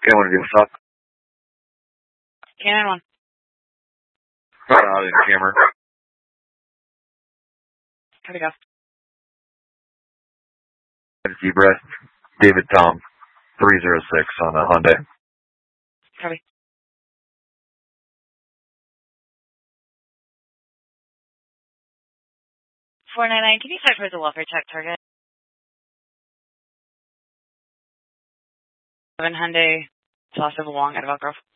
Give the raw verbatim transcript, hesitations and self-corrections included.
Okay, what do you what's up? K nine one. Right out in camera. How'd it go? Deep breath. David Tom, three zero six on a Hyundai. Copy. four nine nine, can you check for the welfare check target? seven Hyundai, Saucer Wong out of Elk Grove.